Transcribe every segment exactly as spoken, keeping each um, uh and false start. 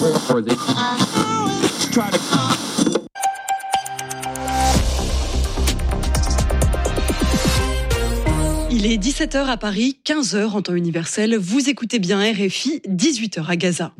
Il est dix-sept heures à Paris, quinze heures en temps universel. Vous écoutez bien R F I, dix-huit heures à Gaza.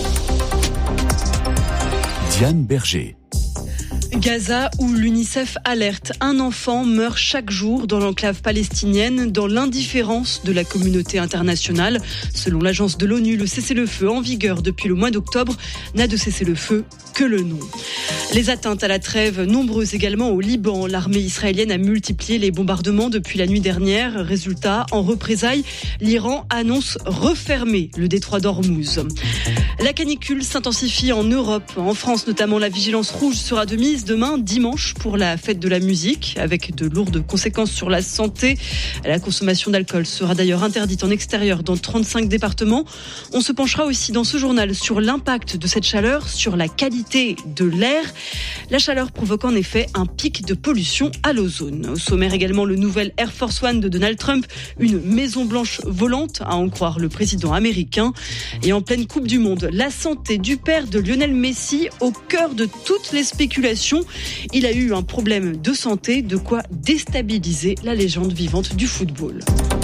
Diane Berger. Gaza, où l'UNICEF alerte, un enfant meurt chaque jour dans l'enclave palestinienne, dans l'indifférence de la communauté internationale. Selon l'agence de l'ONU, le cessez-le-feu en vigueur depuis le mois d'octobre n'a de cessez-le-feu que le nom. Les atteintes à la trêve, nombreuses également au Liban. L'armée israélienne a multiplié les bombardements depuis la nuit dernière. Résultat, en représailles, l'Iran annonce refermer le détroit d'Ormuz. La canicule s'intensifie en Europe. En France notamment, la vigilance rouge sera de mise demain, dimanche, pour la fête de la musique, avec de lourdes conséquences sur la santé. La consommation d'alcool sera d'ailleurs interdite en extérieur dans trente-cinq départements. On se penchera aussi dans ce journal sur l'impact de cette chaleur sur la qualité de l'air. La chaleur provoque en effet un pic de pollution à l'ozone. Au sommaire également, le nouvel Air Force One de Donald Trump, une Maison Blanche volante, à en croire le président américain. Et en pleine Coupe du Monde, la santé du père de Lionel Messi au cœur de toutes les spéculations. Il a eu un problème de santé, de quoi déstabiliser la légende vivante du football.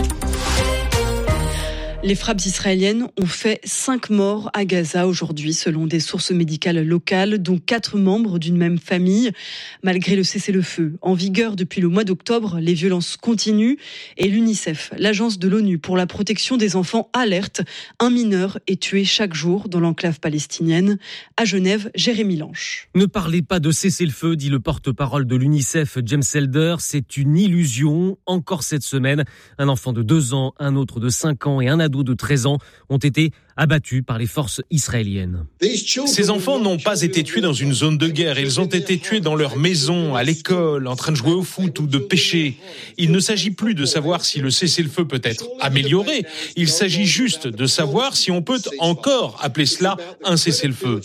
Les frappes israéliennes ont fait cinq morts à Gaza aujourd'hui, selon des sources médicales locales, dont quatre membres d'une même famille. Malgré le cessez-le-feu en vigueur depuis le mois d'octobre, les violences continuent et l'UNICEF, l'agence de l'ONU pour la protection des enfants, alerte. Un mineur est tué chaque jour dans l'enclave palestinienne. À Genève, Jérémy Lanche. Ne parlez pas de cessez-le-feu, dit le porte-parole de l'UNICEF, James Elder. C'est une illusion. Encore cette semaine, un enfant de deux ans, un autre de cinq ans et un ado de treize ans ont été abattus par les forces israéliennes. Ces enfants n'ont pas été tués dans une zone de guerre. Ils ont été tués dans leur maison, à l'école, en train de jouer au foot ou de pêcher. Il ne s'agit plus de savoir si le cessez-le-feu peut être amélioré. Il s'agit juste de savoir si on peut encore appeler cela un cessez-le-feu.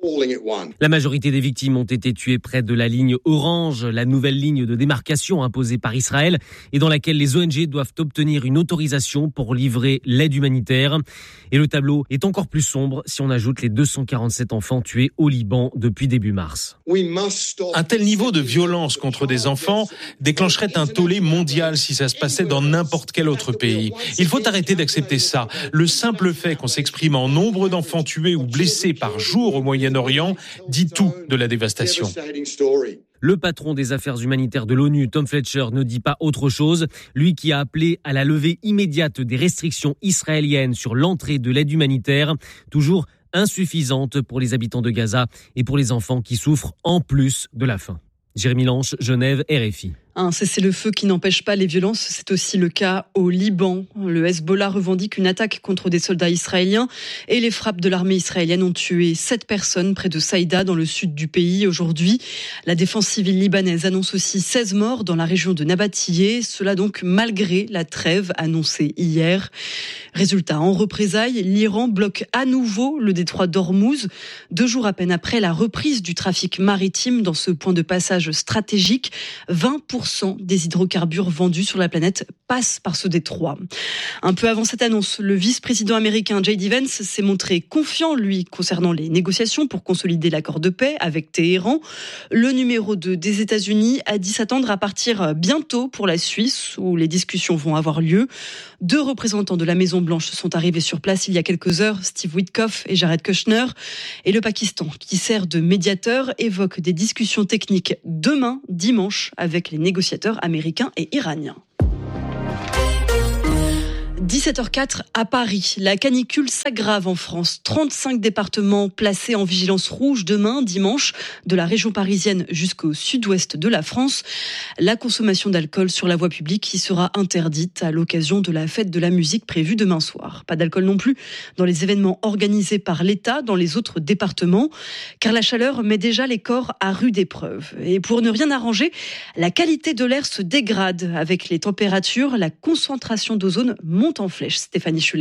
La majorité des victimes ont été tuées près de la ligne orange, la nouvelle ligne de démarcation imposée par Israël et dans laquelle les O N G doivent obtenir une autorisation pour livrer l'aide humanitaire. Et le tableau est encore plus sombre si on ajoute les deux cent quarante-sept enfants tués au Liban depuis début mars. Un tel niveau de violence contre des enfants déclencherait un tollé mondial si ça se passait dans n'importe quel autre pays. Il faut arrêter d'accepter ça. Le simple fait qu'on s'exprime en nombre d'enfants tués ou blessés par jour au Moyen-Orient dit tout de la dévastation. Le patron des affaires humanitaires de l'ONU, Tom Fletcher, ne dit pas autre chose. Lui qui a appelé à la levée immédiate des restrictions israéliennes sur l'entrée de l'aide humanitaire, toujours insuffisante pour les habitants de Gaza et pour les enfants qui souffrent en plus de la faim. Jérémy Lanche, Genève, R F I. Un cessez-le-feu qui n'empêche pas les violences, c'est aussi le cas au Liban. Le Hezbollah revendique une attaque contre des soldats israéliens et les frappes de l'armée israélienne ont tué sept personnes près de Saïda dans le sud du pays. Aujourd'hui, la défense civile libanaise annonce aussi seize morts dans la région de Nabatiyeh. Cela donc malgré la trêve annoncée hier. Résultat, en représailles, l'Iran bloque à nouveau le détroit d'Ormuz, deux jours à peine après la reprise du trafic maritime dans ce point de passage stratégique. vingt pour cent des hydrocarbures vendus sur la planète passent par ce détroit. Un peu avant cette annonce, le vice-président américain J D Vance s'est montré confiant, lui, concernant les négociations pour consolider l'accord de paix avec Téhéran. Le numéro deux des États-Unis a dit s'attendre à partir bientôt pour la Suisse, où les discussions vont avoir lieu. Deux représentants de la Maison-Blanche sont arrivés sur place il y a quelques heures, Steve Witkoff et Jared Kushner. Et le Pakistan, qui sert de médiateur, évoque des discussions techniques demain, dimanche, avec les négociateurs américains et iraniens. dix-sept heures zéro quatre à Paris. La canicule s'aggrave en France. trente-cinq départements placés en vigilance rouge demain, dimanche, de la région parisienne jusqu'au sud-ouest de la France. La consommation d'alcool sur la voie publique qui sera interdite à l'occasion de la fête de la musique prévue demain soir. Pas d'alcool non plus dans les événements organisés par l'État dans les autres départements, car la chaleur met déjà les corps à rude épreuve. Et pour ne rien arranger, la qualité de l'air se dégrade. Avec les températures, la concentration d'ozone monte en flèche. Stéphanie Schuller.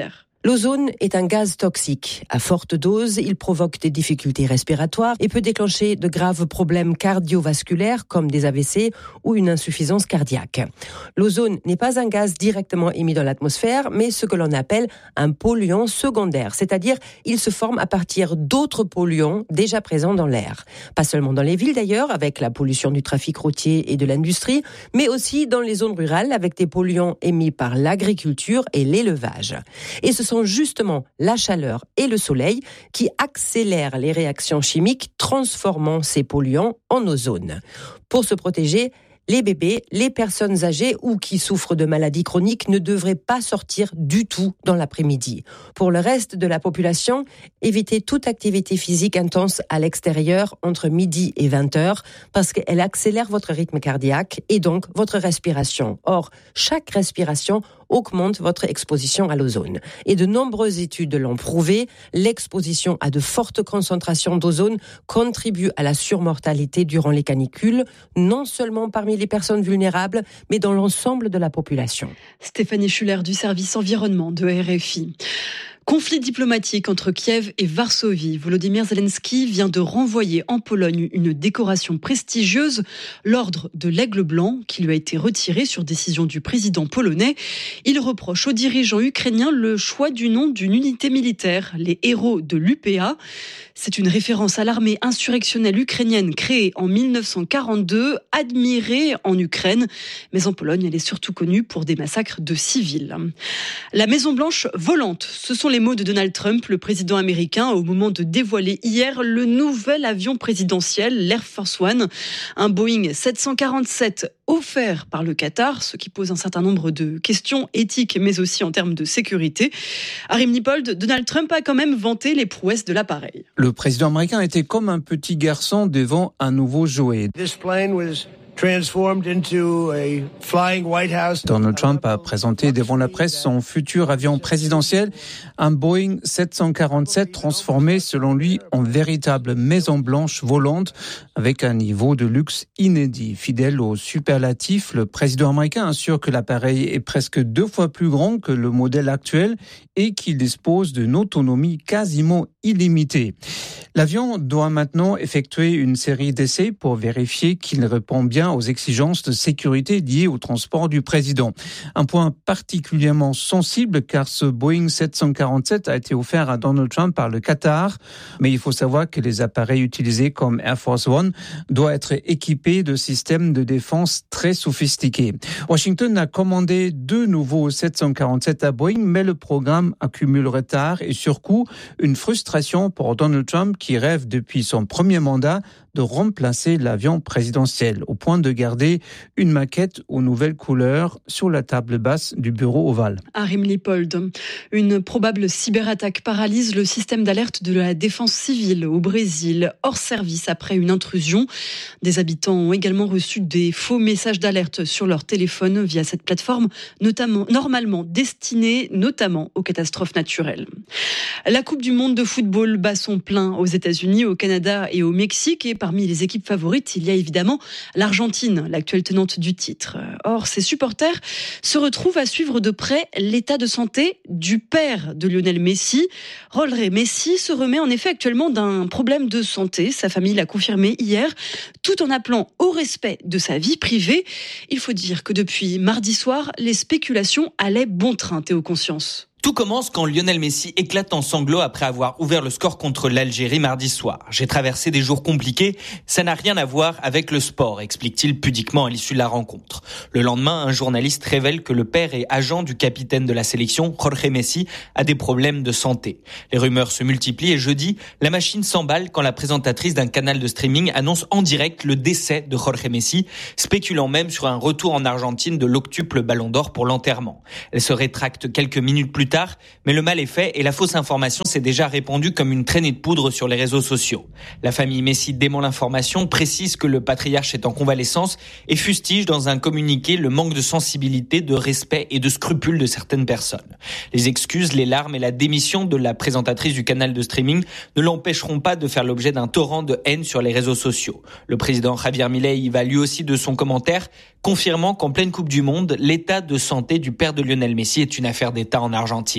L'ozone est un gaz toxique. À forte dose, il provoque des difficultés respiratoires et peut déclencher de graves problèmes cardiovasculaires comme des A V C ou une insuffisance cardiaque. L'ozone n'est pas un gaz directement émis dans l'atmosphère, mais ce que l'on appelle un polluant secondaire, c'est-à-dire il se forme à partir d'autres polluants déjà présents dans l'air. Pas seulement dans les villes d'ailleurs, avec la pollution du trafic routier et de l'industrie, mais aussi dans les zones rurales avec des polluants émis par l'agriculture et l'élevage. Et ce sont justement la chaleur et le soleil qui accélèrent les réactions chimiques, transformant ces polluants en ozone. Pour se protéger, les bébés, les personnes âgées ou qui souffrent de maladies chroniques ne devraient pas sortir du tout dans l'après-midi. Pour le reste de la population, évitez toute activité physique intense à l'extérieur entre midi et vingt heures parce qu'elle accélère votre rythme cardiaque et donc votre respiration. Or, chaque respiration augmente votre exposition à l'ozone. Et de nombreuses études l'ont prouvé, l'exposition à de fortes concentrations d'ozone contribue à la surmortalité durant les canicules, non seulement parmi les personnes vulnérables, mais dans l'ensemble de la population. Stéphanie Schuller du service environnement de R F I. Conflit diplomatique entre Kiev et Varsovie. Volodymyr Zelensky vient de renvoyer en Pologne une décoration prestigieuse, l'ordre de l'Aigle Blanc, qui lui a été retiré sur décision du président polonais. Il reproche aux dirigeants ukrainiens le choix du nom d'une unité militaire, les héros de l'U P A. C'est une référence à l'armée insurrectionnelle ukrainienne créée en mille neuf cent quarante-deux, admirée en Ukraine. Mais en Pologne, elle est surtout connue pour des massacres de civils. La Maison-Blanche volante, ce sont les mots de Donald Trump, le président américain, au moment de dévoiler hier le nouvel avion présidentiel, l'Air Force One, un Boeing sept cent quarante-sept offert par le Qatar, ce qui pose un certain nombre de questions éthiques, mais aussi en termes de sécurité. Arim Nipold, Donald Trump a quand même vanté les prouesses de l'appareil. Le président américain était comme un petit garçon devant un nouveau jouet. This plane was transformed into a flying White House. Donald Trump a présenté devant la presse son futur avion présidentiel, un Boeing sept cent quarante-sept transformé selon lui en véritable Maison Blanche volante avec un niveau de luxe inédit. Fidèle au superlatif, le président américain assure que l'appareil est presque deux fois plus grand que le modèle actuel et qu'il dispose d'une autonomie quasiment illimitée. L'avion doit maintenant effectuer une série d'essais pour vérifier qu'il répond bien aux exigences de sécurité liées au transport du président. Un point particulièrement sensible car ce Boeing sept cent quarante-sept a été offert à Donald Trump par le Qatar. Mais il faut savoir que les appareils utilisés comme Air Force One doivent être équipés de systèmes de défense très sophistiqués. Washington a commandé deux nouveaux sept cent quarante-sept à Boeing, mais le programme accumule retard et surcoût, une frustration pour Donald Trump qui rêve depuis son premier mandat de remplacer l'avion présidentiel, au point de garder une maquette aux nouvelles couleurs sur la table basse du bureau ovale. Arim Nipold, une probable cyberattaque paralyse le système d'alerte de la défense civile au Brésil, hors service après une intrusion. Des habitants ont également reçu des faux messages d'alerte sur leur téléphone via cette plateforme, notamment, normalement destinée notamment aux catastrophes naturelles. La Coupe du monde de football bat son plein aux États-Unis, au Canada et au Mexique, et parmi les équipes favorites, il y a évidemment l'Argentine, l'actuelle tenante du titre. Or, ses supporters se retrouvent à suivre de près l'état de santé du père de Lionel Messi. Jorge Messi se remet en effet actuellement d'un problème de santé. Sa famille l'a confirmé hier, tout en appelant au respect de sa vie privée. Il faut dire que depuis mardi soir, les spéculations allaient bon train, Théo Conscience. Tout commence quand Lionel Messi éclate en sanglots après avoir ouvert le score contre l'Algérie mardi soir. J'ai traversé des jours compliqués, ça n'a rien à voir avec le sport, explique-t-il pudiquement à l'issue de la rencontre. Le lendemain, un journaliste révèle que le père et agent du capitaine de la sélection, Jorge Messi, a des problèmes de santé. Les rumeurs se multiplient et jeudi, la machine s'emballe quand la présentatrice d'un canal de streaming annonce en direct le décès de Jorge Messi, spéculant même sur un retour en Argentine de l'octuple Ballon d'Or pour l'enterrement. Elle se rétracte quelques minutes plus tard, mais le mal est fait et la fausse information s'est déjà répandue comme une traînée de poudre sur les réseaux sociaux. La famille Messi dément l'information, précise que le patriarche est en convalescence et fustige dans un communiqué le manque de sensibilité, de respect et de scrupule de certaines personnes. Les excuses, les larmes et la démission de la présentatrice du canal de streaming ne l'empêcheront pas de faire l'objet d'un torrent de haine sur les réseaux sociaux. Le président Javier Milei y va lui aussi de son commentaire, confirmant qu'en pleine Coupe du Monde, l'état de santé du père de Lionel Messi est une affaire d'État en Argentine.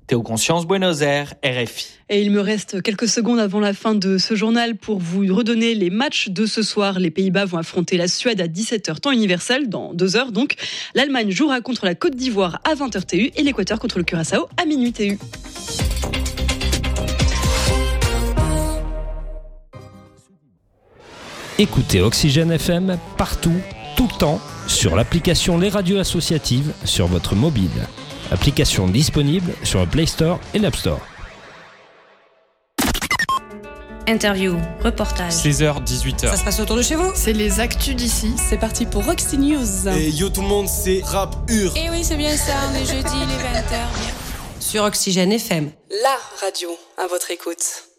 Théo Conscience, Buenos Aires, R F I. Et il me reste quelques secondes avant la fin de ce journal pour vous redonner les matchs de ce soir. Les Pays-Bas vont affronter la Suède à dix-sept heures temps universel, dans deux heures donc. L'Allemagne jouera contre la Côte d'Ivoire à vingt heures T U et l'Équateur contre le Curaçao à minuit T U. Écoutez Oxygène F M partout, tout le temps, sur l'application Les Radios Associatives sur votre mobile. Application disponible sur le Play Store et l'App Store. Interview, reportage. seize heures, dix-huit heures. Ça se passe autour de chez vous? C'est les actus d'ici. C'est parti pour Roxy News. Et yo tout le monde, c'est Rap Ur. Et oui, c'est bien ça, on est jeudi, les vingt heures. Sur Oxygène F M. La radio à votre écoute.